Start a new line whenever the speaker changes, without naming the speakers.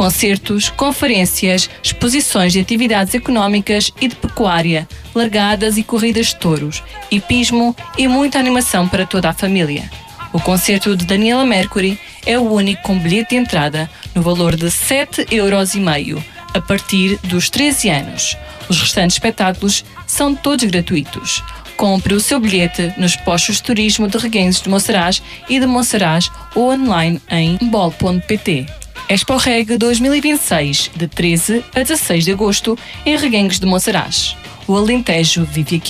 concertos, conferências, exposições de atividades económicas e de pecuária, largadas e corridas de touros, hipismo e muita animação para toda a família. O concerto de Daniela Mercury é o único com bilhete de entrada no valor de 7,5 € a partir dos 13 anos. Os restantes espetáculos são todos gratuitos. Compre o seu bilhete nos postos de turismo de Reguengos de Monsaraz e de Monsaraz ou online em bol.pt. Expo Reg 2026, de 13 a 16 de agosto, em Reguengos de Monsaraz. O Alentejo vive aqui.